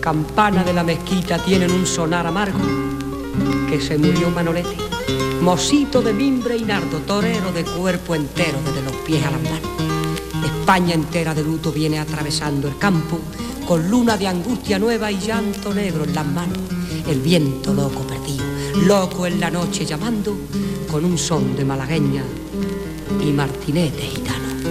campanas de la mezquita tienen un sonar amargo, que se murió Manolete, mocito de mimbre y nardo, torero de cuerpo entero desde los pies a las manos. España entera de luto viene atravesando el campo, con luna de angustia nueva y llanto negro en las manos. El viento loco perdido, loco en la noche llamando, con un son de malagueña y martinete gitano.